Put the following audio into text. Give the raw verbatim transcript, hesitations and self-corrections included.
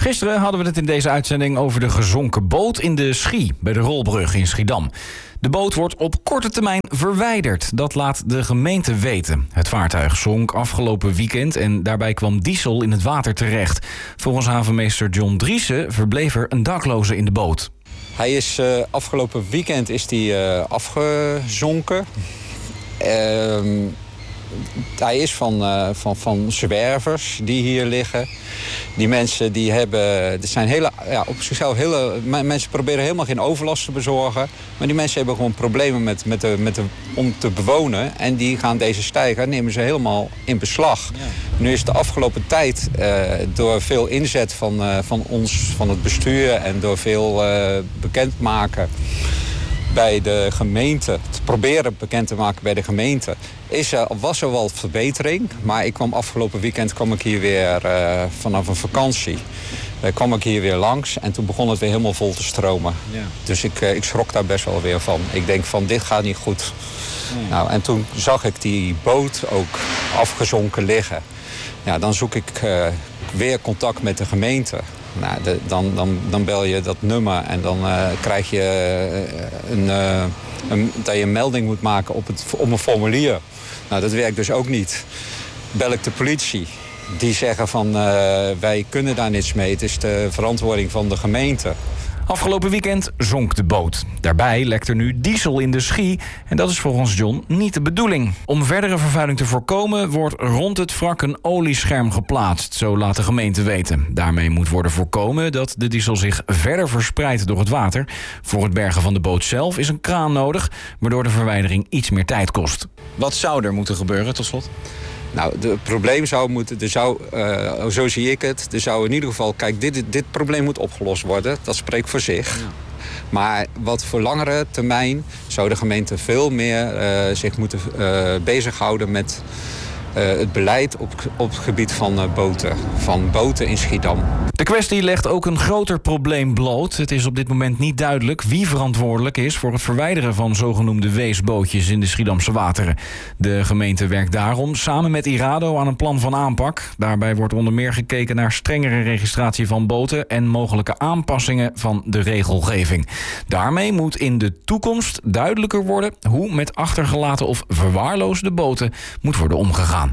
Gisteren hadden we het in deze uitzending over de gezonken boot in de Schie bij de Rolbrug in Schiedam. De boot wordt op korte termijn verwijderd. Dat laat de gemeente weten. Het vaartuig zonk afgelopen weekend en daarbij kwam diesel in het water terecht. Volgens havenmeester John Driessen verbleef er een dakloze in de boot. Hij is uh, afgelopen weekend is die, uh, afgezonken. Uh, hij is van, uh, van, van zwervers die hier liggen. Die mensen die hebben... Er zijn hele, ja, op zichzelf hele... Mensen proberen helemaal geen overlast te bezorgen. Maar die mensen hebben gewoon problemen met, met de, met de, om te bewonen. En die gaan deze steiger, nemen ze helemaal in beslag. Ja. Nu is de afgelopen tijd uh, door veel inzet van, uh, van ons, van het bestuur... en door veel uh, bekendmaken bij de gemeente, te proberen bekend te maken bij de gemeente, is er, was er wel verbetering. Maar ik kwam afgelopen weekend kwam ik hier weer uh, vanaf een vakantie. Uh, kwam ik hier weer langs en toen begon het weer helemaal vol te stromen. Ja. Dus ik, uh, ik schrok daar best wel weer van. Ik denk van, dit gaat niet goed. Ja. Nou, en toen zag ik die boot ook afgezonken liggen. Ja, dan zoek ik uh, weer contact met de gemeente. Nou, de, dan, dan, dan bel je dat nummer en dan uh, krijg je uh, een, uh, een, dat je een melding moet maken op, het, op een formulier. Nou, dat werkt dus ook niet. Bel ik de politie. Die zeggen van uh, wij kunnen daar niets mee. Het is de verantwoording van de gemeente. Afgelopen weekend zonk de boot. Daarbij lekt er nu diesel in de Schie en dat is volgens John niet de bedoeling. Om verdere vervuiling te voorkomen wordt rond het wrak een oliescherm geplaatst, zo laat de gemeente weten. Daarmee moet worden voorkomen dat de diesel zich verder verspreidt door het water. Voor het bergen van de boot zelf is een kraan nodig, waardoor de verwijdering iets meer tijd kost. Wat zou er moeten gebeuren tot slot? Nou, het probleem zou moeten, er zou, uh, zo zie ik het, er zou in ieder geval, kijk, dit, dit probleem moet opgelost worden. Dat spreekt voor zich. Ja. Maar wat voor langere termijn zou de gemeente veel meer uh, zich moeten uh, bezighouden met uh, het beleid op, op het gebied van uh, boten, van boten in Schiedam. De kwestie legt ook een groter probleem bloot. Het is op dit moment niet duidelijk wie verantwoordelijk is voor het verwijderen van zogenoemde weesbootjes in de Schiedamse wateren. De gemeente werkt daarom samen met IRADO aan een plan van aanpak. Daarbij wordt onder meer gekeken naar strengere registratie van boten en mogelijke aanpassingen van de regelgeving. Daarmee moet in de toekomst duidelijker worden hoe met achtergelaten of verwaarloosde boten moet worden omgegaan.